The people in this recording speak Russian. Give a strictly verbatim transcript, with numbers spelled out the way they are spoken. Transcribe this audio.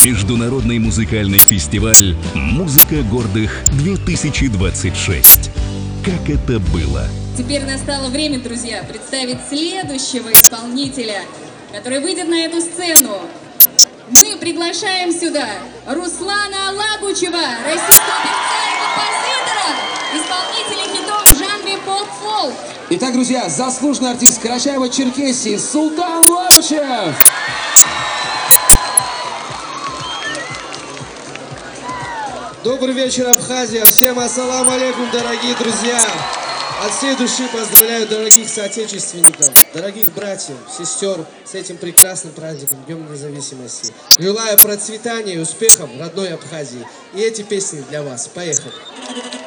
Международный музыкальный фестиваль «Музыка гордых-две тысячи двадцать шесть». Как это было? Теперь настало время, друзья, представить следующего исполнителя, который выйдет на эту сцену. Мы приглашаем сюда Руслана Лагучева, российского певца и композитора, исполнителя хитов в жанре поп-фолк. Итак, друзья, заслуженный артист Карачаево-Черкесии Султан Лагучев. Добрый вечер, Абхазия. Всем ассаламу алейкум, дорогие друзья. От всей души поздравляю дорогих соотечественников, дорогих братьев, сестер с этим прекрасным праздником, Днем Независимости. Желаю процветания и успехов в родной Абхазии. И эти песни для вас. Поехали.